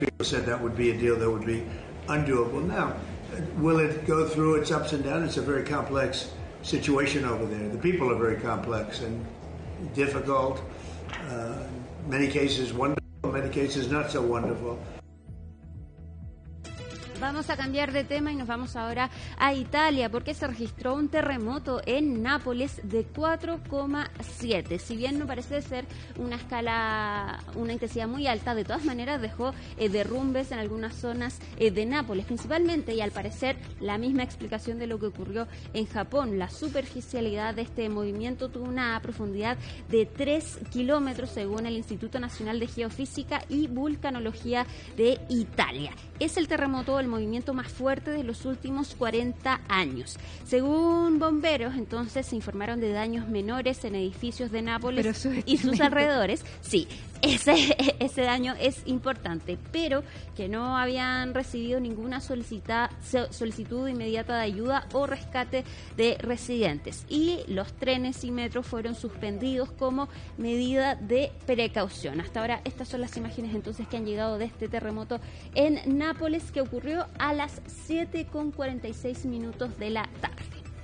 People said that would be a deal that would be undoable. Now, will it go through its ups and downs? It's a very complex situation over there. The people are very complex and difficult. Many cases wonderful, many cases not so wonderful. Vamos a cambiar de tema y nos vamos ahora a Italia porque se registró un terremoto en Nápoles de 4,7. Si bien no parece ser una intensidad muy alta, de todas maneras dejó derrumbes en algunas zonas de Nápoles principalmente, y al parecer la misma explicación de lo que ocurrió en Japón. La superficialidad de este movimiento tuvo una profundidad de 3 kilómetros según el Instituto Nacional de Geofísica y Vulcanología de Italia. Es el terremoto, el movimiento más fuerte de los últimos 40 años. Según bomberos, entonces se informaron de daños menores en edificios de Nápoles y sus alrededores. Sí, ese daño es importante, pero que no habían recibido ninguna solicitud inmediata de ayuda o rescate de residentes. Y los trenes y metros fueron suspendidos como medida de precaución. Hasta ahora estas son las imágenes entonces que han llegado de este terremoto en Nápoles, que ocurrió a las 7:46 de la tarde.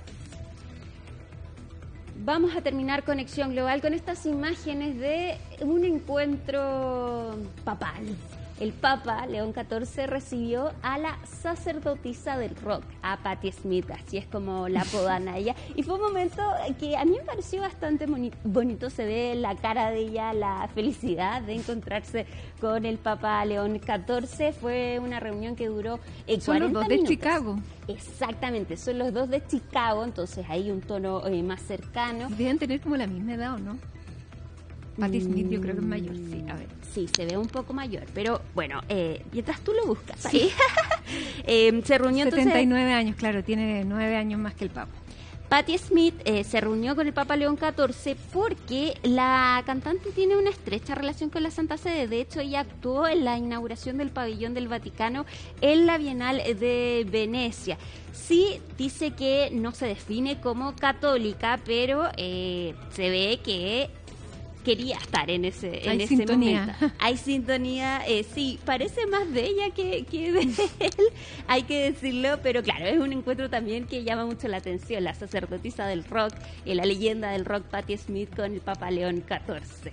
Vamos a terminar Conexión Global con estas imágenes de un encuentro papal. El Papa León XIV recibió a la sacerdotisa del rock, a Patti Smith, así es como la apodan a ella. Y fue un momento que a mí me pareció bastante bonito. Se ve en la cara de ella la felicidad de encontrarse con el Papa León XIV. Fue una reunión que duró 40 Son los dos minutos. De Chicago. Exactamente, son los dos de Chicago, entonces hay un tono más cercano. Deben tener como la misma edad, ¿o no? Patti Smith yo creo que es mayor, sí, a ver. Sí, se ve un poco mayor, pero bueno, mientras tú lo buscas. ¿Sí? Se reunió 79 años, claro, tiene 9 años más que el Papa. Patti Smith se reunió con el Papa León XIV porque la cantante tiene una estrecha relación con la Santa Sede. De hecho, ella actuó en la inauguración del pabellón del Vaticano en la Bienal de Venecia. Sí, dice que no se define como católica, pero se ve que quería estar en ese momento. Hay sintonía, sí, parece más de ella que de él, hay que decirlo, pero claro, es un encuentro también que llama mucho la atención, la sacerdotisa del rock, la leyenda del rock Patti Smith con el Papa León XIV.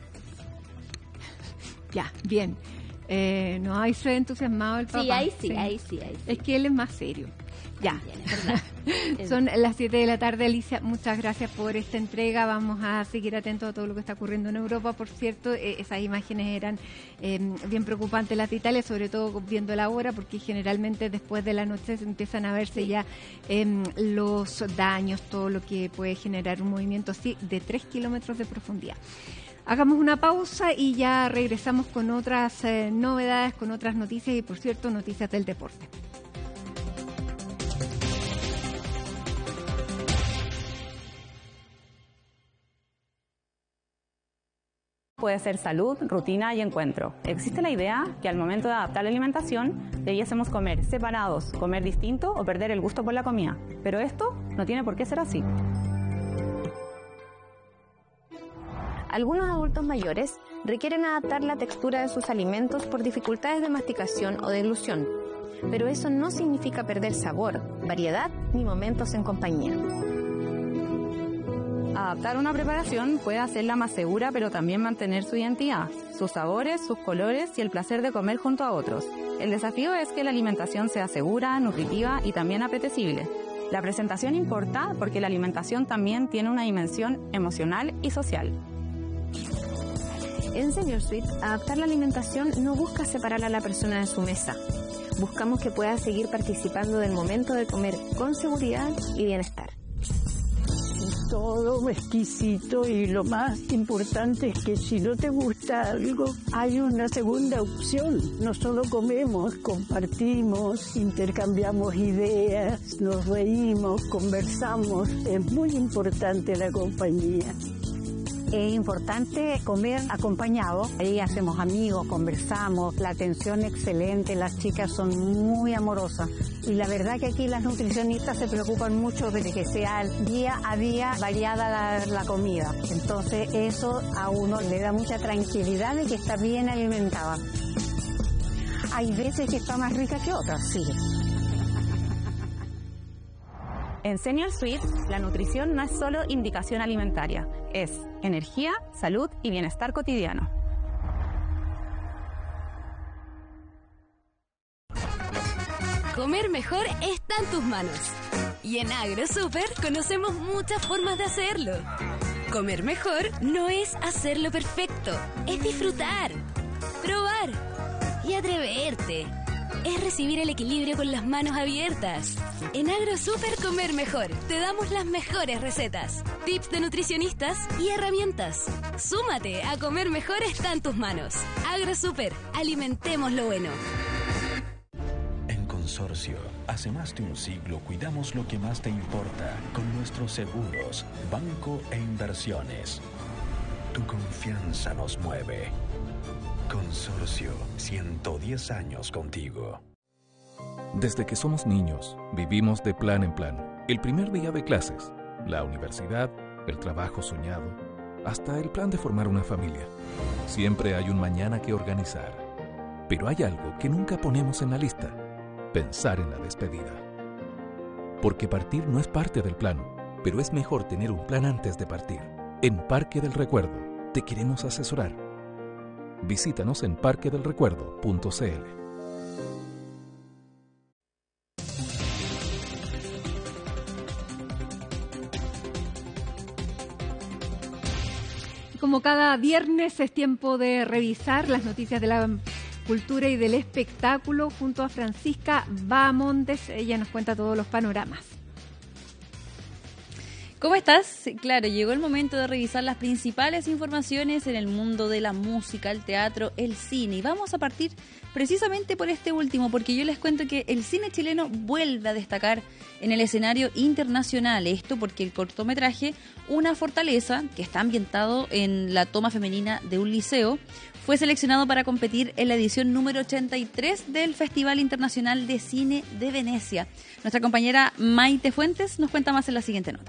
Ya, bien. No, ahí se ve entusiasmado el Papa. Sí, ahí sí. Es que él es más serio. Ya, también, es verdad. Son las 7 de la tarde, Alicia, muchas gracias por esta entrega. Vamos a seguir atentos a todo lo que está ocurriendo en Europa. Por cierto, esas imágenes eran bien preocupantes, las de Italia, sobre todo viendo la hora, porque generalmente después de la noche se empiezan a verse ya los daños, todo lo que puede generar un movimiento así de 3 kilómetros de profundidad. Hagamos una pausa y ya regresamos con otras novedades, con otras noticias y, por cierto, noticias del deporte. Puede ser salud, rutina y encuentro. Existe la idea que al momento de adaptar la alimentación debiésemos comer separados, comer distinto o perder el gusto por la comida. Pero esto no tiene por qué ser así. Algunos adultos mayores requieren adaptar la textura de sus alimentos por dificultades de masticación o deglución. Pero eso no significa perder sabor, variedad ni momentos en compañía. Adaptar una preparación puede hacerla más segura, pero también mantener su identidad, sus sabores, sus colores y el placer de comer junto a otros. El desafío es que la alimentación sea segura, nutritiva y también apetecible. La presentación importa porque la alimentación también tiene una dimensión emocional y social. En Senior Suite, adaptar la alimentación no busca separar a la persona de su mesa. Buscamos que pueda seguir participando del momento de comer con seguridad y bienestar. Todo exquisito, y lo más importante es que si no te gusta algo, hay una segunda opción. No solo comemos, compartimos, intercambiamos ideas, nos reímos, conversamos. Es muy importante la compañía. Es importante comer acompañado. Ahí hacemos amigos, conversamos, la atención excelente, las chicas son muy amorosas. Y la verdad que aquí las nutricionistas se preocupan mucho de que sea día a día variada la comida. Entonces eso a uno le da mucha tranquilidad de que está bien alimentada. Hay veces que está más rica que otras, sí. En Senior Suite, la nutrición no es solo indicación alimentaria, es energía, salud y bienestar cotidiano. Comer mejor está en tus manos. Y en AgroSuper conocemos muchas formas de hacerlo. Comer mejor no es hacerlo perfecto, es disfrutar, probar y atreverte. Es recibir el equilibrio con las manos abiertas. En AgroSuper Comer Mejor te damos las mejores recetas, tips de nutricionistas y herramientas. Súmate a Comer Mejor está en tus manos. AgroSuper, alimentemos lo bueno. En Consorcio, hace más de un siglo cuidamos lo que más te importa con nuestros seguros, banco e inversiones. Tu confianza nos mueve. Consorcio, 110 años contigo. Desde que somos niños, vivimos de plan en plan. El primer día de clases, la universidad, el trabajo soñado, hasta el plan de formar una familia. Siempre hay un mañana que organizar. Pero hay algo que nunca ponemos en la lista: pensar en la despedida. Porque partir no es parte del plan, pero es mejor tener un plan antes de partir. En Parque del Recuerdo, te queremos asesorar. Visítanos en parquedelrecuerdo.cl. Como cada viernes es tiempo de revisar las noticias de la cultura y del espectáculo junto a Francisca Bahamondes. Ella nos cuenta todos los panoramas. ¿Cómo estás? Claro, llegó el momento de revisar las principales informaciones en el mundo de la música, el teatro, el cine. Y vamos a partir precisamente por este último, porque yo les cuento que el cine chileno vuelve a destacar en el escenario internacional. Esto porque el cortometraje Una Fortaleza, que está ambientado en la toma femenina de un liceo, fue seleccionado para competir en la edición número 83 del Festival Internacional de Cine de Venecia. Nuestra compañera Maite Fuentes nos cuenta más en la siguiente nota.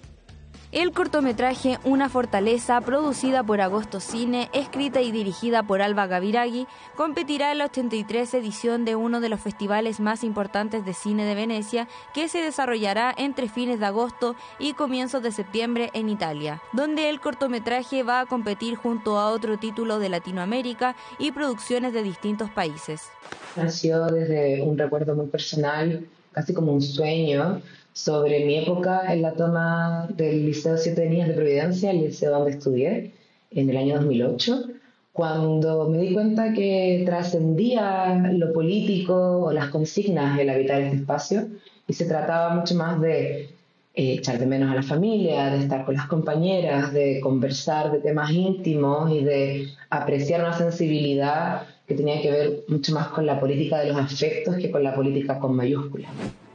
El cortometraje Una Fortaleza, producida por Agosto Cine, escrita y dirigida por Alba Gaviragui, competirá en la 83 edición de uno de los festivales más importantes de cine de Venecia, que se desarrollará entre fines de agosto y comienzos de septiembre en Italia, donde el cortometraje va a competir junto a otro título de Latinoamérica y producciones de distintos países. Nació desde un recuerdo muy personal, casi como un sueño, sobre mi época en la toma del Liceo 7 Niñas de Providencia, el liceo donde estudié, en el año 2008, cuando me di cuenta que trascendía lo político o las consignas el habitar este espacio y se trataba mucho más de echar de menos a la familia, de estar con las compañeras, de conversar de temas íntimos y de apreciar una sensibilidad que tenía que ver mucho más con la política de los afectos que con la política con mayúsculas.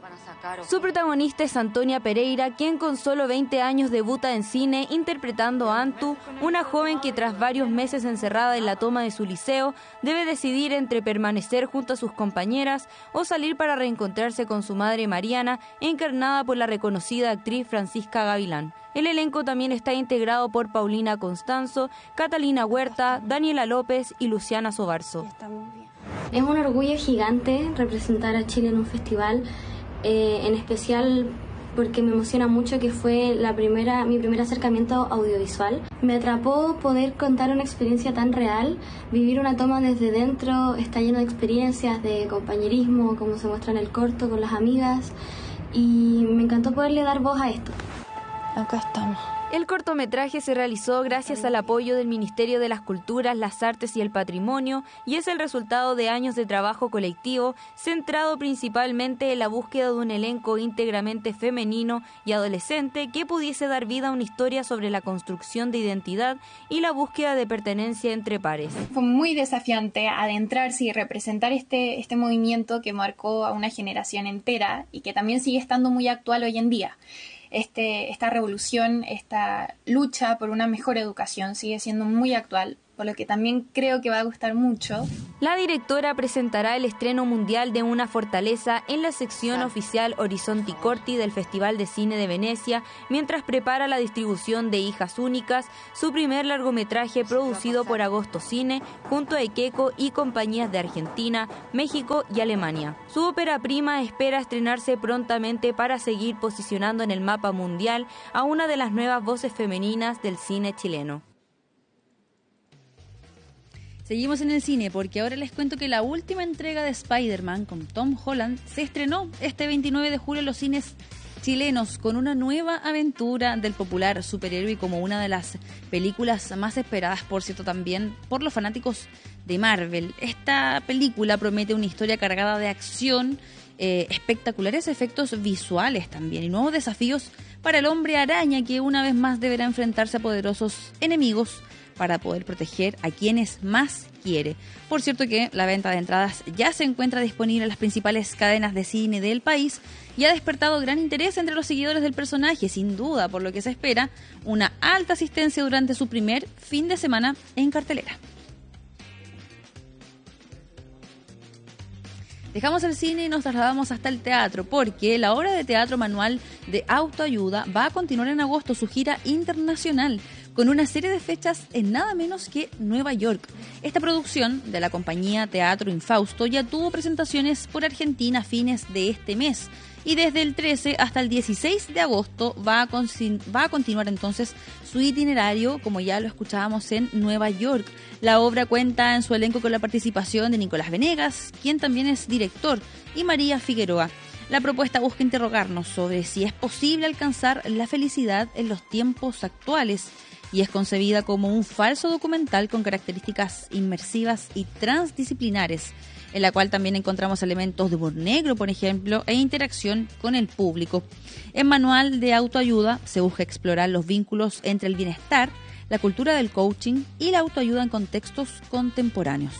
Su protagonista es Antonia Pereira, quien con solo 20 años debuta en cine interpretando a Antu, una joven que tras varios meses encerrada en la toma de su liceo, debe decidir entre permanecer junto a sus compañeras o salir para reencontrarse con su madre Mariana, encarnada por la reconocida actriz Francisca Gavilán. El elenco también está integrado por Paulina Constanzo, Catalina Huerta, Daniela López y Luciana Sobarzo. Es un orgullo gigante representar a Chile en un festival, en especial porque me emociona mucho que fue mi primer acercamiento audiovisual. Me atrapó poder contar una experiencia tan real, vivir una toma desde dentro, está lleno de experiencias, de compañerismo, como se muestra en el corto con las amigas, y me encantó poderle dar voz a esto. Acá estamos. El cortometraje se realizó gracias al apoyo del Ministerio de las Culturas, las Artes y el Patrimonio y es el resultado de años de trabajo colectivo centrado principalmente en la búsqueda de un elenco íntegramente femenino y adolescente que pudiese dar vida a una historia sobre la construcción de identidad y la búsqueda de pertenencia entre pares. Fue muy desafiante adentrarse y representar este movimiento que marcó a una generación entera y que también sigue estando muy actual hoy en día. Esta revolución, esta lucha por una mejor educación sigue siendo muy actual por lo que también creo que va a gustar mucho. La directora presentará el estreno mundial de Una fortaleza en la sección oficial Horizonti Corti del Festival de Cine de Venecia, mientras prepara la distribución de Hijas Únicas, su primer largometraje producido por Agosto Cine, junto a Equeco y compañías de Argentina, México y Alemania. Su ópera prima espera estrenarse prontamente para seguir posicionando en el mapa mundial a una de las nuevas voces femeninas del cine chileno. Seguimos en el cine porque ahora les cuento que la última entrega de Spider-Man con Tom Holland se estrenó este 29 de julio en los cines chilenos con una nueva aventura del popular superhéroe como una de las películas más esperadas, por cierto, también por los fanáticos de Marvel. Esta película promete una historia cargada de acción, espectaculares efectos visuales también y nuevos desafíos para el Hombre Araña, que una vez más deberá enfrentarse a poderosos enemigos para poder proteger a quienes más quiere. Por cierto que la venta de entradas ya se encuentra disponible en las principales cadenas de cine del país y ha despertado gran interés entre los seguidores del personaje, sin duda, por lo que se espera una alta asistencia durante su primer fin de semana en cartelera. Dejamos el cine y nos trasladamos hasta el teatro, porque la obra de teatro manual de autoayuda va a continuar en agosto su gira internacional, con una serie de fechas en nada menos que Nueva York. Esta producción de la compañía Teatro Infausto ya tuvo presentaciones por Argentina a fines de este mes, y desde el 13 hasta el 16 de agosto va a continuar entonces su itinerario, como ya lo escuchábamos, en Nueva York. La obra cuenta en su elenco con la participación de Nicolás Venegas, quien también es director, y María Figueroa. La propuesta busca interrogarnos sobre si es posible alcanzar la felicidad en los tiempos actuales, y es concebida como un falso documental con características inmersivas y transdisciplinares, en la cual también encontramos elementos de humor negro, por ejemplo, e interacción con el público. En Manual de Autoayuda se busca explorar los vínculos entre el bienestar, la cultura del coaching y la autoayuda en contextos contemporáneos.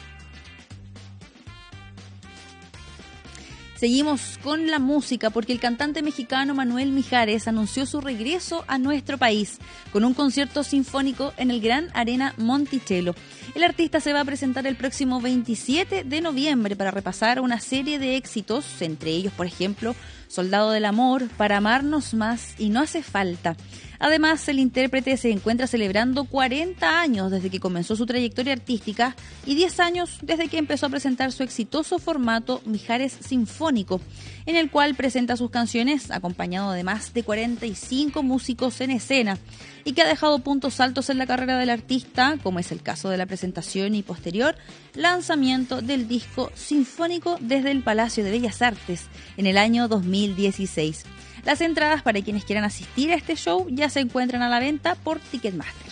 Seguimos con la música porque el cantante mexicano Manuel Mijares anunció su regreso a nuestro país con un concierto sinfónico en el Gran Arena Monticello. El artista se va a presentar el próximo 27 de noviembre para repasar una serie de éxitos, entre ellos, por ejemplo, Soldado del Amor, Para Amarnos Más y No Hace Falta. Además, el intérprete se encuentra celebrando 40 años desde que comenzó su trayectoria artística y 10 años desde que empezó a presentar su exitoso formato Mijares Sinfónico, en el cual presenta sus canciones acompañado de más de 45 músicos en escena y que ha dejado puntos altos en la carrera del artista, como es el caso de la presentación y posterior lanzamiento del disco sinfónico desde el Palacio de Bellas Artes en el año 2016. Las entradas para quienes quieran asistir a este show ya se encuentran a la venta por Ticketmaster.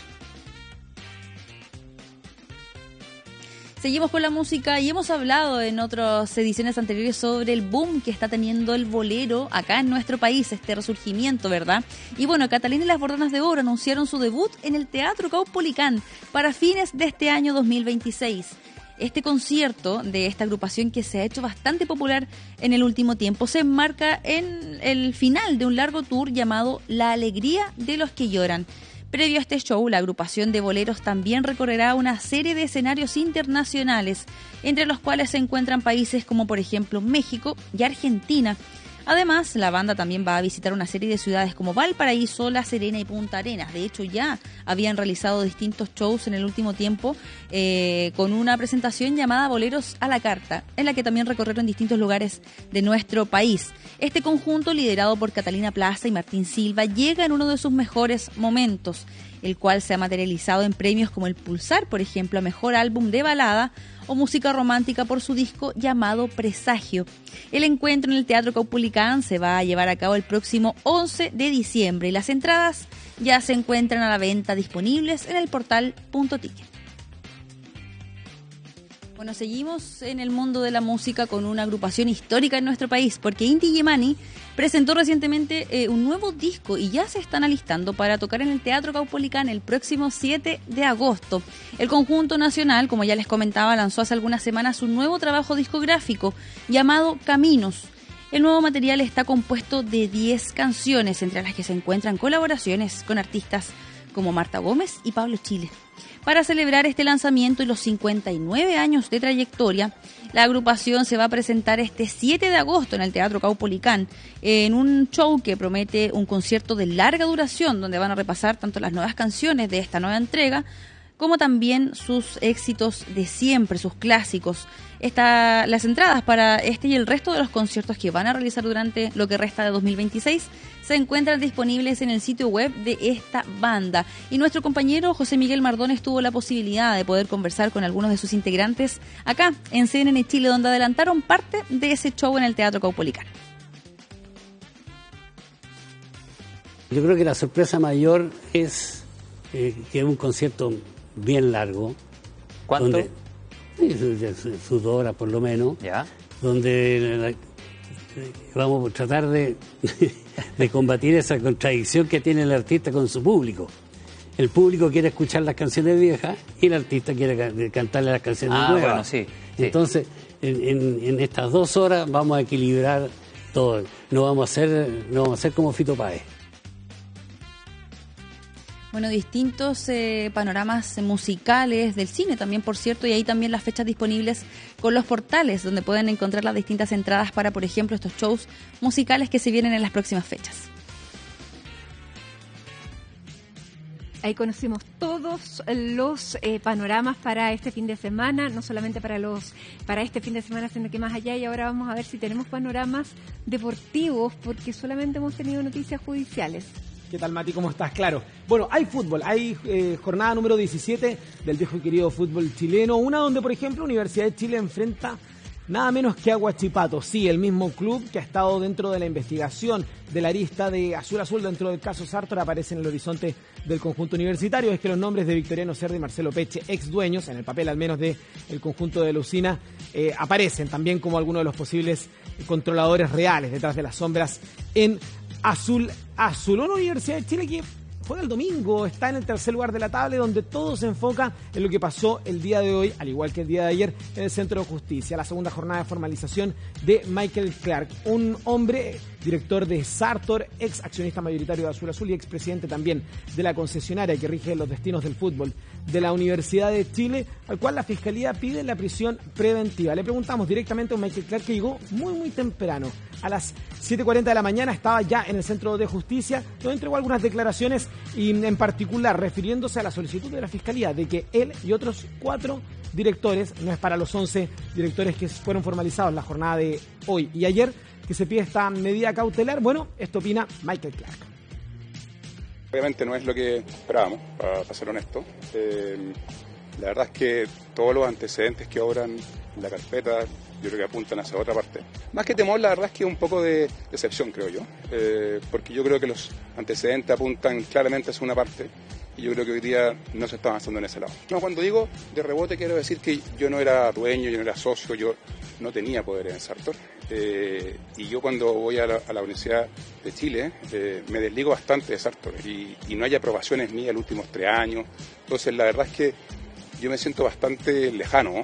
Seguimos con la música y hemos hablado en otras ediciones anteriores sobre el boom que está teniendo el bolero acá en nuestro país, este resurgimiento, ¿verdad? Y bueno, Catalina y las Bordonas de Oro anunciaron su debut en el Teatro Caupolicán para fines de este año 2026. Este concierto de esta agrupación, que se ha hecho bastante popular en el último tiempo, se enmarca en el final de un largo tour llamado La Alegría de los que Lloran. Previo a este show, la agrupación de boleros también recorrerá una serie de escenarios internacionales, entre los cuales se encuentran países como por ejemplo México y Argentina. Además, la banda también va a visitar una serie de ciudades como Valparaíso, La Serena y Punta Arenas. De hecho, ya habían realizado distintos shows en el último tiempo con una presentación llamada Boleros a la Carta, en la que también recorrieron distintos lugares de nuestro país. Este conjunto, liderado por Catalina Plaza y Martín Silva, llega en uno de sus mejores momentos, el cual se ha materializado en premios como el Pulsar, por ejemplo, a Mejor Álbum de Balada, o música romántica por su disco llamado Presagio. El encuentro en el Teatro Caupolicán se va a llevar a cabo el próximo 11 de diciembre y las entradas ya se encuentran a la venta disponibles en el portal .ticket. Bueno, seguimos en el mundo de la música con una agrupación histórica en nuestro país, porque Inti Illimani presentó recientemente un nuevo disco y ya se están alistando para tocar en el Teatro Caupolicán el próximo 7 de agosto. El conjunto nacional, como ya les comentaba, lanzó hace algunas semanas un nuevo trabajo discográfico llamado Caminos. El nuevo material está compuesto de 10 canciones, entre las que se encuentran colaboraciones con artistas como Marta Gómez y Pablo Chile. Para celebrar este lanzamiento y los 59 años de trayectoria, la agrupación se va a presentar este 7 de agosto en el Teatro Caupolicán, en un show que promete un concierto de larga duración, donde van a repasar tanto las nuevas canciones de esta nueva entrega, como también sus éxitos de siempre, sus clásicos. Las entradas para este y el resto de los conciertos que van a realizar durante lo que resta de 2026 se encuentran disponibles en el sitio web de esta banda. Y nuestro compañero José Miguel Mardones tuvo la posibilidad de poder conversar con algunos de sus integrantes acá en CNN Chile, donde adelantaron parte de ese show en el Teatro Caupolicán. Yo creo que la sorpresa mayor es que es un concierto bien largo. ¿Cuánto? Sus 2 horas por lo menos. ¿Ya? Donde vamos a tratar de combatir esa contradicción que tiene el artista con su público. El público quiere escuchar las canciones viejas y el artista quiere cantarle las canciones nuevas. Bueno, sí. Entonces, en estas 2 horas vamos a equilibrar todo. No vamos a hacer como Fito Páez. Bueno, distintos panoramas musicales del cine también, por cierto, y ahí también las fechas disponibles con los portales, donde pueden encontrar las distintas entradas para, por ejemplo, estos shows musicales que se vienen en las próximas fechas. Ahí conocimos todos los panoramas para este fin de semana, no solamente para este fin de semana, sino que más allá. Y ahora vamos a ver si tenemos panoramas deportivos, porque solamente hemos tenido noticias judiciales. ¿Qué tal, Mati? ¿Cómo estás? Claro. Bueno, hay fútbol, hay jornada número 17 del viejo y querido fútbol chileno, una donde, por ejemplo, Universidad de Chile enfrenta nada menos que a Huachipato, sí, el mismo club que ha estado dentro de la investigación de la arista de Azul Azul dentro del caso Sartor, aparece en el horizonte del conjunto universitario. Es que los nombres de Victoriano Cerda y Marcelo Peche, ex dueños, en el papel al menos del conjunto de Lucina, aparecen también como algunos de los posibles controladores reales detrás de las sombras en Azul Azul. Una Universidad de Chile que juega el domingo, está en el tercer lugar de la tabla, donde todo se enfoca en lo que pasó el día de hoy, al igual que el día de ayer, en el Centro de Justicia, la segunda jornada de formalización de Michael Clark, un hombre, director de Sartor, ex accionista mayoritario de Azul Azul y ex presidente también de la concesionaria que rige los destinos del fútbol de la Universidad de Chile, al cual la Fiscalía pide la prisión preventiva. Le preguntamos directamente a Michael Clark, que llegó muy temprano. A las 7:40 de la mañana estaba ya en el Centro de Justicia, donde entregó algunas declaraciones y en particular refiriéndose a la solicitud de la Fiscalía de que él y otros 4 directores, no es para los 11 directores que fueron formalizados en la jornada de hoy y ayer, que se pide esta medida cautelar. Bueno, esto opina Michael Clark. Obviamente no es lo que esperábamos, para ser honesto. La verdad es que todos los antecedentes que obran en la carpeta, yo creo que apuntan hacia otra parte. Más que temor, la verdad es que un poco de decepción, creo yo, porque yo creo que los antecedentes apuntan claramente hacia una parte y yo creo que hoy día no se está avanzando en ese lado. No, cuando digo de rebote quiero decir que yo no era dueño, yo no era socio, yo no tenía poder en Sartor. Y yo cuando voy a la Universidad de Chile me desligo bastante de Sartor y no hay aprobaciones mías en los últimos 3 años. Entonces la verdad es que yo me siento bastante lejano,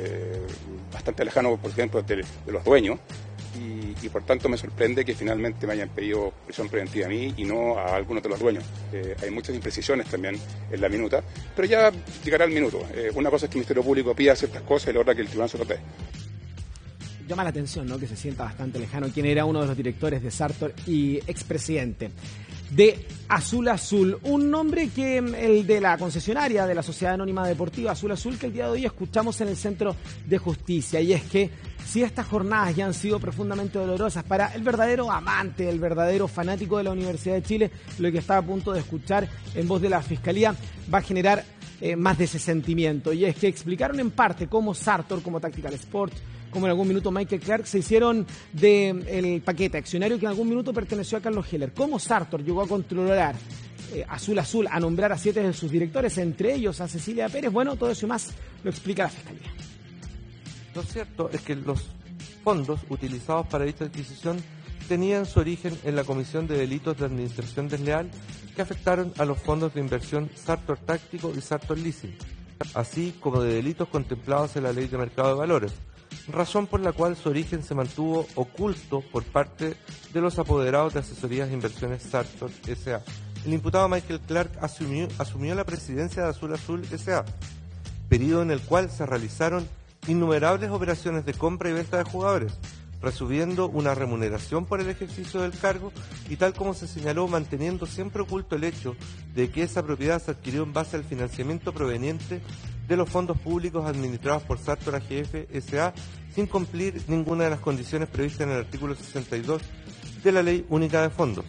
por ejemplo, de los dueños y por tanto me sorprende que finalmente me hayan pedido prisión preventiva a mí y no a algunos de los dueños. Hay muchas imprecisiones también en la minuta, pero ya llegará el minuto. Una cosa es que el Ministerio Público pida ciertas cosas y la otra que el tribunal se lo dé. Llama la atención, ¿no?, que se sienta bastante lejano quien era uno de los directores de Sartor y expresidente de Azul Azul. Un nombre que el de la concesionaria de la Sociedad Anónima Deportiva Azul Azul, que el día de hoy escuchamos en el Centro de Justicia. Y es que si estas jornadas ya han sido profundamente dolorosas para el verdadero amante, el verdadero fanático de la Universidad de Chile, lo que está a punto de escuchar en voz de la Fiscalía va a generar más de ese sentimiento. Y es que explicaron en parte cómo Sartor, como Tactical Sport, como en algún minuto Michael Clark, se hicieron del paquete accionario que en algún minuto perteneció a Carlos Heller. Cómo Sartor llegó a controlar Azul Azul, a nombrar a 7 de sus directores, entre ellos a Cecilia Pérez. Bueno, todo eso y más lo explica la Fiscalía. Lo cierto es que los fondos utilizados para dicha adquisición tenían su origen en la Comisión de Delitos de Administración Desleal que afectaron a los fondos de inversión Sartor Táctico y Sartor Leasing, así como de delitos contemplados en la Ley de Mercado de Valores, razón por la cual su origen se mantuvo oculto por parte de los apoderados de Asesorías de Inversiones Sartor S.A., el imputado Michael Clark asumió la presidencia de Azul Azul S.A., periodo en el cual se realizaron innumerables operaciones de compra y venta de jugadores, recibiendo una remuneración por el ejercicio del cargo y, tal como se señaló, manteniendo siempre oculto el hecho de que esa propiedad se adquirió en base al financiamiento proveniente de los fondos públicos administrados por Sartor AGF S.A. sin cumplir ninguna de las condiciones previstas en el artículo 62 de la Ley Única de Fondos.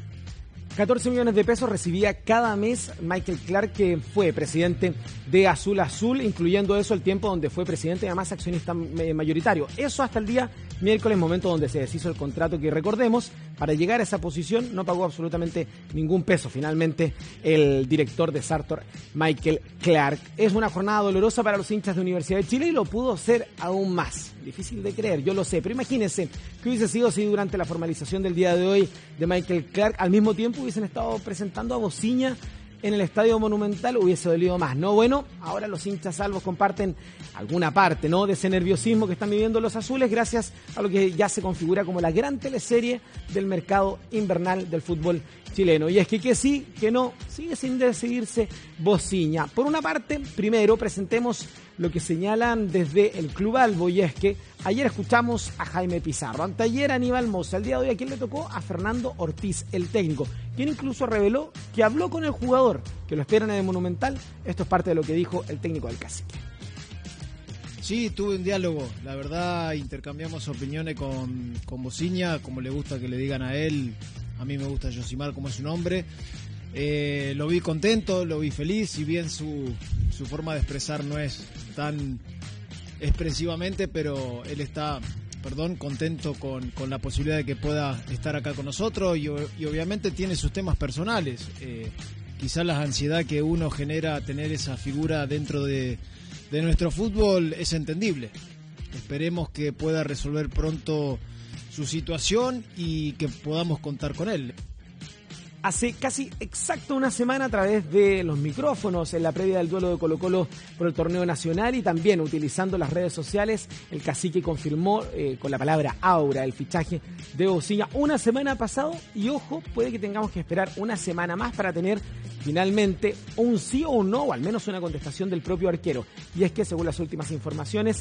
14 millones de pesos recibía cada mes Michael Clark, que fue presidente de Azul Azul, incluyendo eso el tiempo donde fue presidente y además accionista mayoritario. Eso hasta el día miércoles, momento donde se deshizo el contrato, que recordemos, para llegar a esa posición no pagó absolutamente ningún peso. Finalmente, el director de Sartor, Michael Clark. Es una jornada dolorosa para los hinchas de Universidad de Chile y lo pudo ser aún más. Difícil de creer, yo lo sé, pero imagínense que hubiese sido si durante la formalización del día de hoy de Michael Clark al mismo tiempo hubiesen estado presentando a Bociña en el Estadio Monumental, hubiese dolido más, ¿no? Bueno, ahora los hinchas salvos comparten alguna parte, ¿no?, de ese nerviosismo que están viviendo los azules gracias a lo que ya se configura como la gran teleserie del mercado invernal del fútbol chileno. Y es que sí, que no, sigue sin decidirse Bociña. Por una parte, primero presentemos lo que señalan desde el Club Albo, y es que ayer escuchamos a Jaime Pizarro, anteayer a Aníbal Mosa, el día de hoy a quien le tocó a Fernando Ortiz, el técnico, quien incluso reveló que habló con el jugador, que lo esperan en el Monumental. Esto es parte de lo que dijo el técnico del Cacique. Sí, tuve un diálogo, la verdad intercambiamos opiniones con Bociña, como le gusta que le digan a él, a mí me gusta Yosimar como es su nombre. Lo vi contento, lo vi feliz, si bien su forma de expresar no es tan expresivamente, pero él está, contento con la posibilidad de que pueda estar acá con nosotros y obviamente tiene sus temas personales. Quizás la ansiedad que uno genera tener esa figura dentro de nuestro fútbol es entendible. Esperemos que pueda resolver pronto su situación y que podamos contar con él. Hace casi exacto una semana, a través de los micrófonos en la previa del duelo de Colo-Colo por el torneo nacional y también utilizando las redes sociales, el Cacique confirmó con la palabra aura el fichaje de Bociña una semana pasado, y ojo, puede que tengamos que esperar una semana más para tener finalmente un sí o un no, o al menos una contestación del propio arquero. Y es que, según las últimas informaciones,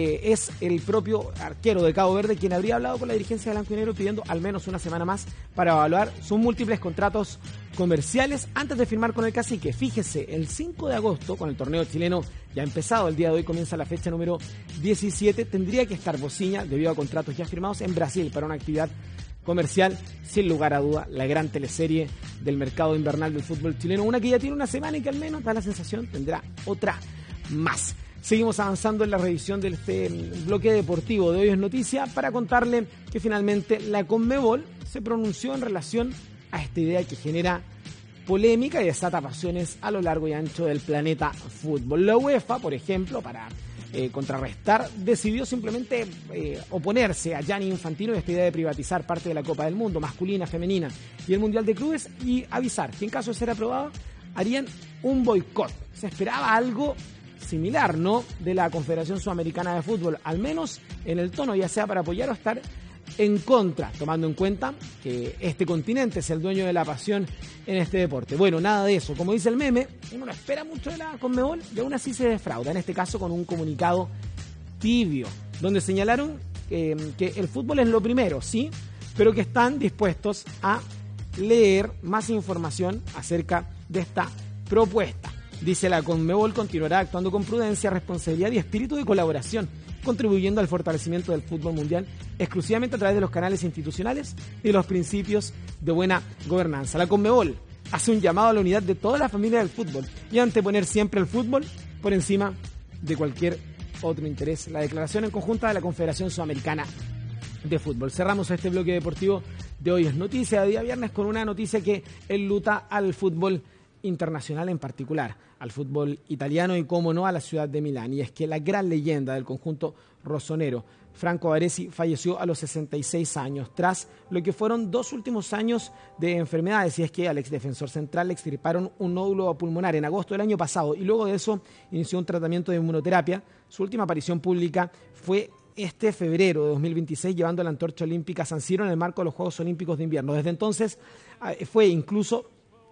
es el propio arquero de Cabo Verde quien habría hablado con la dirigencia de Blanco y Negro pidiendo al menos una semana más para evaluar sus múltiples contratos comerciales antes de firmar con el Cacique. Fíjese, el 5 de agosto, con el torneo chileno ya empezado, el día de hoy comienza la fecha número 17, tendría que estar Bociña, debido a contratos ya firmados, en Brasil para una actividad comercial, sin lugar a duda, la gran teleserie del mercado invernal del fútbol chileno, una que ya tiene una semana y que al menos da la sensación tendrá otra más. Seguimos avanzando en la revisión de este bloque deportivo de Hoy es Noticia para contarle que finalmente la Conmebol se pronunció en relación a esta idea que genera polémica y desata pasiones a lo largo y ancho del planeta fútbol. La UEFA, por ejemplo, para contrarrestar, decidió simplemente oponerse a Gianni Infantino y esta idea de privatizar parte de la Copa del Mundo, masculina, femenina y el Mundial de Clubes, y avisar que en caso de ser aprobado harían un boicot. Se esperaba algo similar, ¿no?, de la Confederación Sudamericana de Fútbol, al menos en el tono, ya sea para apoyar o estar en contra, tomando en cuenta que este continente es el dueño de la pasión en este deporte. Bueno, nada de eso. Como dice el meme, uno no espera mucho de la Conmebol y aún así se defrauda, en este caso con un comunicado tibio, donde señalaron que el fútbol es lo primero, sí, pero que están dispuestos a leer más información acerca de esta propuesta. Dice: la Conmebol continuará actuando con prudencia, responsabilidad y espíritu de colaboración, contribuyendo al fortalecimiento del fútbol mundial exclusivamente a través de los canales institucionales y los principios de buena gobernanza. La Conmebol hace un llamado a la unidad de toda la familia del fútbol y anteponer siempre el fútbol por encima de cualquier otro interés. La declaración en conjunta de la Confederación Sudamericana de Fútbol. Cerramos este bloque deportivo de Hoy es Noticia, de día viernes, con una noticia que enluta al fútbol internacional, en particular al fútbol italiano y, cómo no, a la ciudad de Milán. Y es que la gran leyenda del conjunto rossonero, Franco Baresi, falleció a los 66 años tras lo que fueron 2 últimos años de enfermedades. Y es que al exdefensor central le extirparon un nódulo pulmonar en agosto del año pasado y luego de eso inició un tratamiento de inmunoterapia. Su última aparición pública fue este febrero de 2026, llevando la antorcha olímpica a San Siro en el marco de los Juegos Olímpicos de Invierno. Desde entonces fue incluso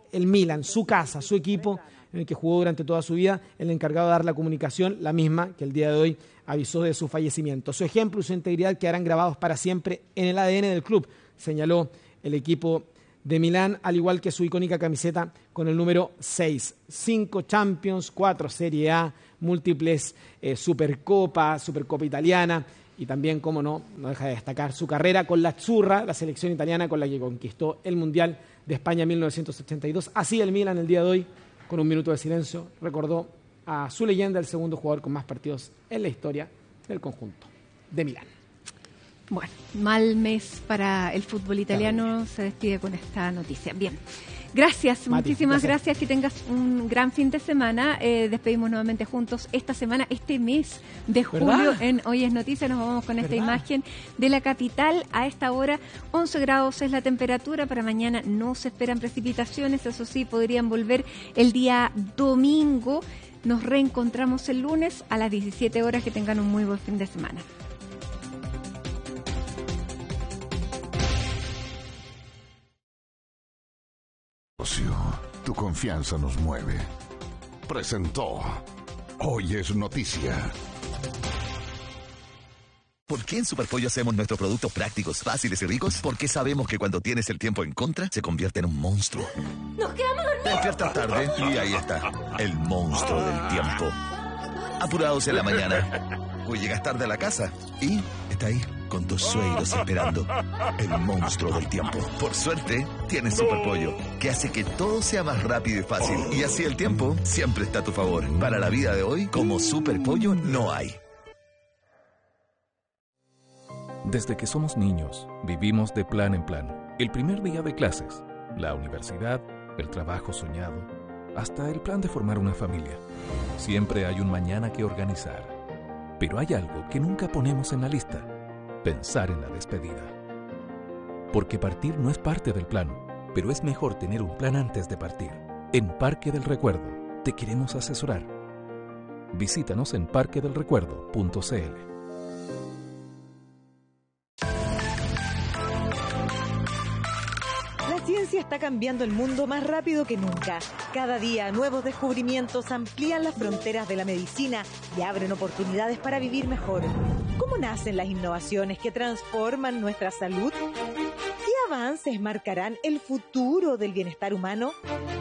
el Milan, su casa, su equipo, en el que jugó durante toda su vida, el encargado de dar la comunicación, la misma que el día de hoy avisó de su fallecimiento. Su ejemplo y su integridad quedarán grabados para siempre en el ADN del club, señaló el equipo de Milán, al igual que su icónica camiseta con el número 6. 5 Champions, 4 Serie A, múltiples Supercopa italiana y también, como no deja de destacar su carrera con la Azzurra, la selección italiana con la que conquistó el Mundial de España en 1982. Así el Milan el día de hoy, con un minuto de silencio, recordó a su leyenda, el segundo jugador con más partidos en la historia del conjunto de Milán. Bueno, mal mes para el fútbol italiano, se despide con esta noticia. Bien, gracias, Mati, muchísimas gracias, que tengas un gran fin de semana. Despedimos nuevamente juntos esta semana, este mes de julio, en Hoy es Noticia. Nos vamos con esta imagen de la capital. A esta hora 11 grados es la temperatura. Para mañana no se esperan precipitaciones, eso sí, podrían volver el día domingo. Nos reencontramos el lunes a las 17 horas. Que tengan un muy buen fin de semana. Tu confianza nos mueve. Presentó Hoy es Noticia. ¿Por qué en Superpollo hacemos nuestros productos prácticos, fáciles y ricos? Porque sabemos que cuando tienes el tiempo en contra, se convierte en un monstruo. ¡Nos quedamos dormidos! Te despiertas tarde y ahí está, el monstruo del tiempo. Apurados en la mañana. O llegas tarde a la casa y está ahí, con tus suegros esperando. El monstruo del tiempo. Por suerte, tienes Superpollo, que hace que todo sea más rápido y fácil. Y así el tiempo siempre está a tu favor. Para la vida de hoy, como Superpollo no hay. Desde que somos niños, vivimos de plan en plan. El primer día de clases, la universidad, el trabajo soñado, hasta el plan de formar una familia. Siempre hay un mañana que organizar. Pero hay algo que nunca ponemos en la lista: pensar en la despedida. Porque partir no es parte del plan, pero es mejor tener un plan antes de partir. En Parque del Recuerdo te queremos asesorar. Visítanos en parquedelrecuerdo.cl. La ciencia está cambiando el mundo más rápido que nunca. Cada día, nuevos descubrimientos amplían las fronteras de la medicina y abren oportunidades para vivir mejor. ¿Cómo nacen las innovaciones que transforman nuestra salud? ¿Qué avances marcarán el futuro del bienestar humano?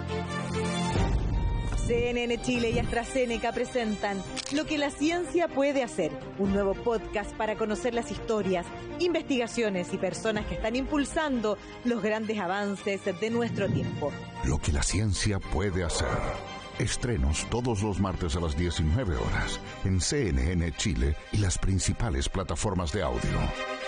CNN Chile y AstraZeneca presentan Lo que la ciencia puede hacer, un nuevo podcast para conocer las historias, investigaciones y personas que están impulsando los grandes avances de nuestro tiempo. Lo que la ciencia puede hacer. Estrenos todos los martes a las 19 horas en CNN Chile y las principales plataformas de audio.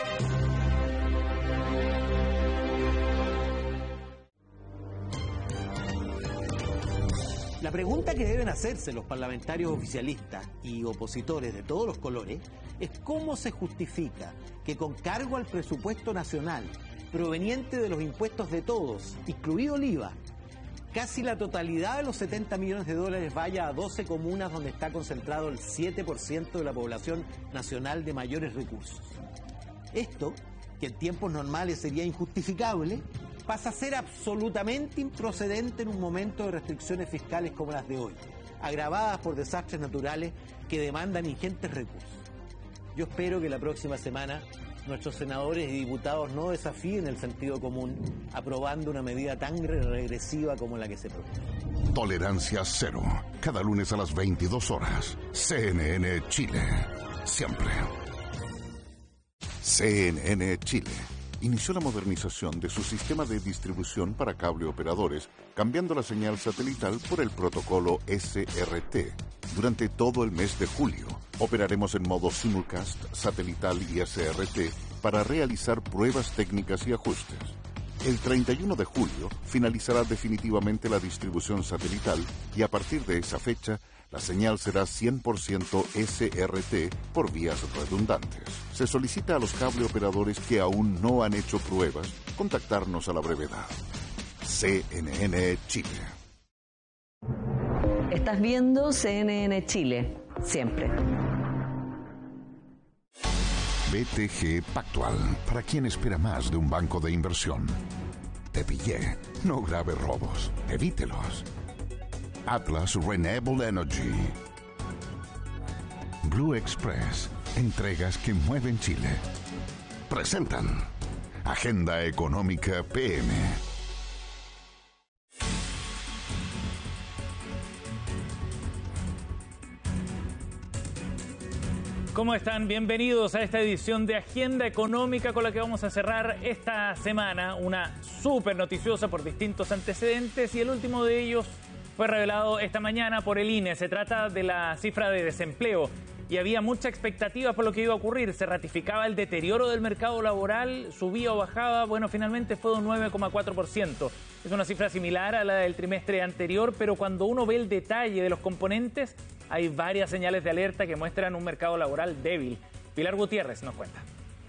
La pregunta que deben hacerse los parlamentarios oficialistas y opositores de todos los colores es cómo se justifica que con cargo al presupuesto nacional, proveniente de los impuestos de todos, incluido el IVA, casi la totalidad de los 70 millones de dólares vaya a 12 comunas donde está concentrado el 7% de la población nacional de mayores recursos. Esto, que en tiempos normales sería injustificable, pasa a ser absolutamente improcedente en un momento de restricciones fiscales como las de hoy, agravadas por desastres naturales que demandan ingentes recursos. Yo espero que la próxima semana nuestros senadores y diputados no desafíen el sentido común aprobando una medida tan regresiva como la que se propone. Tolerancia cero. Cada lunes a las 22 horas. CNN Chile. Siempre. CNN Chile inició la modernización de su sistema de distribución para cable operadores, cambiando la señal satelital por el protocolo SRT. Durante todo el mes de julio, operaremos en modo simulcast, satelital y SRT para realizar pruebas técnicas y ajustes. El 31 de julio finalizará definitivamente la distribución satelital y a partir de esa fecha, la señal será 100% SRT por vías redundantes. Se solicita a los cable operadores que aún no han hecho pruebas contactarnos a la brevedad. CNN Chile. Estás viendo CNN Chile, siempre. BTG Pactual, para quien espera más de un banco de inversión. Te pillé. No grave robos. Evítelos. Atlas Renewable Energy. Blue Express. Entregas que mueven Chile. Presentan Agenda Económica PM. ¿Cómo están? Bienvenidos a esta edición de Agenda Económica con la que vamos a cerrar esta semana. Una súper noticiosa por distintos antecedentes y el último de ellos fue revelado esta mañana por el INE. Se trata de la cifra de desempleo y había mucha expectativa por lo que iba a ocurrir. Se ratificaba el deterioro del mercado laboral, subía o bajaba. Bueno, finalmente fue de un 9,4%. Es una cifra similar a la del trimestre anterior, pero cuando uno ve el detalle de los componentes, hay varias señales de alerta que muestran un mercado laboral débil. Pilar Gutiérrez nos cuenta.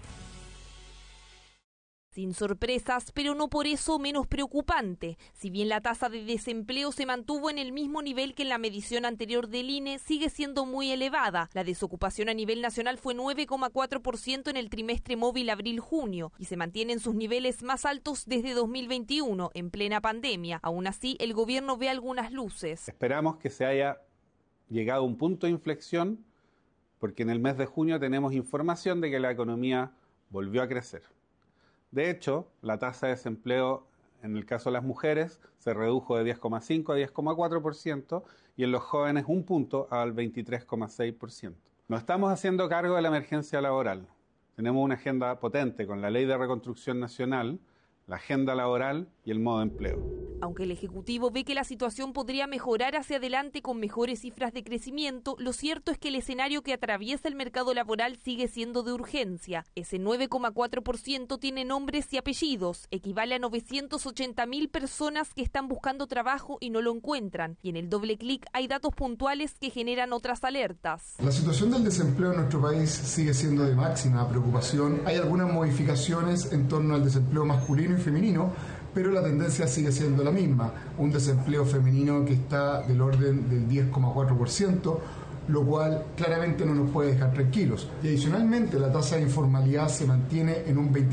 Sin sorpresas, pero no por eso menos preocupante. Si bien la tasa de desempleo se mantuvo en el mismo nivel que en la medición anterior del INE, sigue siendo muy elevada. La desocupación a nivel nacional fue 9,4% en el trimestre móvil abril-junio y se mantiene en sus niveles más altos desde 2021, en plena pandemia. Aún así, el gobierno ve algunas luces. Esperamos que se haya llegado a un punto de inflexión, porque en el mes de junio tenemos información de que la economía volvió a crecer. De hecho, la tasa de desempleo en el caso de las mujeres se redujo de 10,5 a 10,4% y en los jóvenes un punto al 23,6%. Nos estamos haciendo cargo de la emergencia laboral. Tenemos una agenda potente con la Ley de Reconstrucción Nacional, la agenda laboral y el modo de empleo. Aunque el Ejecutivo ve que la situación podría mejorar hacia adelante con mejores cifras de crecimiento, lo cierto es que el escenario que atraviesa el mercado laboral sigue siendo de urgencia. Ese 9,4% tiene nombres y apellidos, equivale a 980.000 personas que están buscando trabajo y no lo encuentran. Y en el doble clic hay datos puntuales que generan otras alertas. La situación del desempleo en nuestro país sigue siendo de máxima preocupación. Hay algunas modificaciones en torno al desempleo masculino y femenino, pero la tendencia sigue siendo la misma, un desempleo femenino que está del orden del 10,4%, lo cual claramente no nos puede dejar tranquilos. Y adicionalmente la tasa de informalidad se mantiene en un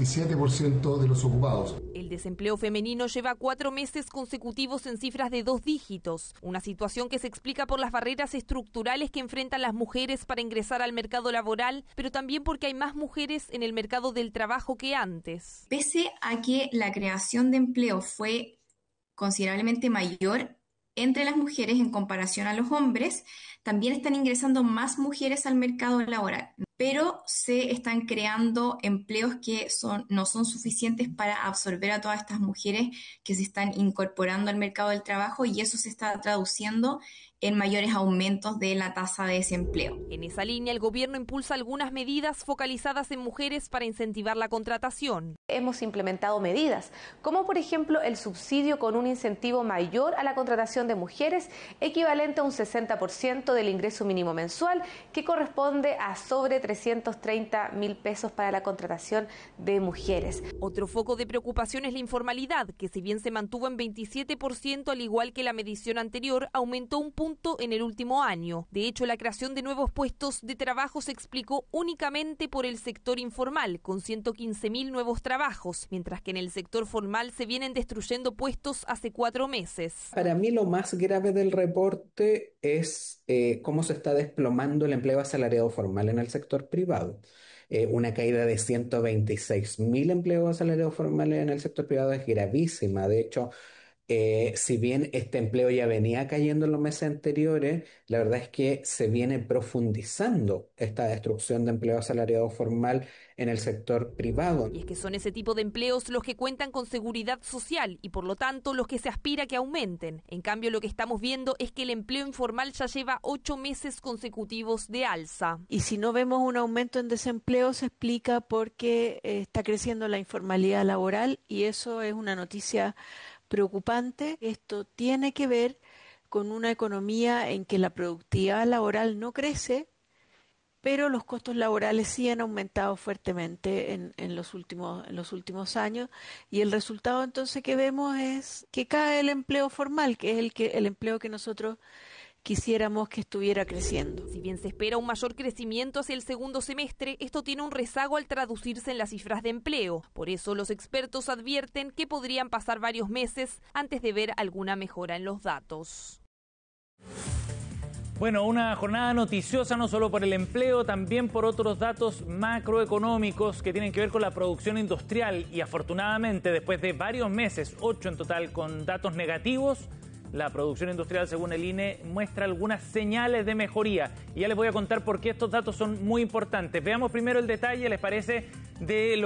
27% de los ocupados. El desempleo femenino lleva 4 meses consecutivos en cifras de 2 dígitos, una situación que se explica por las barreras estructurales que enfrentan las mujeres para ingresar al mercado laboral, pero también porque hay más mujeres en el mercado del trabajo que antes. Pese a que la creación de empleo fue considerablemente mayor entre las mujeres en comparación a los hombres, también están ingresando más mujeres al mercado laboral, pero se están creando empleos que no son suficientes para absorber a todas estas mujeres que se están incorporando al mercado del trabajo, y eso se está traduciendo en mayores aumentos de la tasa de desempleo. En esa línea, el gobierno impulsa algunas medidas focalizadas en mujeres para incentivar la contratación. Hemos implementado medidas, como por ejemplo el subsidio con un incentivo mayor a la contratación de mujeres, equivalente a un 60% del ingreso mínimo mensual, que corresponde a sobre 330.000 pesos para la contratación de mujeres. Otro foco de preocupación es la informalidad, que si bien se mantuvo en 27%, al igual que la medición anterior, aumentó un punto en el último año. De hecho, la creación de nuevos puestos de trabajo se explicó únicamente por el sector informal, con 115.000 nuevos trabajos, mientras que en el sector formal se vienen destruyendo puestos hace 4 meses. Para mí lo más grave del reporte es cómo se está desplomando el empleo asalariado formal en el sector privado. Una caída de 126.000 empleos asalariados formales en el sector privado es gravísima. De hecho, si bien este empleo ya venía cayendo en los meses anteriores, la verdad es que se viene profundizando esta destrucción de empleo asalariado formal en el sector privado. Y es que son ese tipo de empleos los que cuentan con seguridad social y por lo tanto los que se aspira que aumenten. En cambio, lo que estamos viendo es que el empleo informal ya lleva 8 meses consecutivos de alza. Y si no vemos un aumento en desempleo, se explica porque está creciendo la informalidad laboral, y eso es una noticia preocupante. Esto tiene que ver con una economía en que la productividad laboral no crece, pero los costos laborales sí han aumentado fuertemente en los últimos años, y el resultado entonces que vemos es que cae el empleo formal, que es el empleo que nosotros quisiéramos que estuviera creciendo. Si bien se espera un mayor crecimiento hacia el segundo semestre, esto tiene un rezago al traducirse en las cifras de empleo. Por eso los expertos advierten que podrían pasar varios meses antes de ver alguna mejora en los datos. Bueno, una jornada noticiosa no solo por el empleo, también por otros datos macroeconómicos que tienen que ver con la producción industrial. Y afortunadamente, después de varios meses, 8 en total, con datos negativos, la producción industrial, según el INE, muestra algunas señales de mejoría. Y ya les voy a contar por qué estos datos son muy importantes. Veamos primero el detalle, ¿les parece?, de lo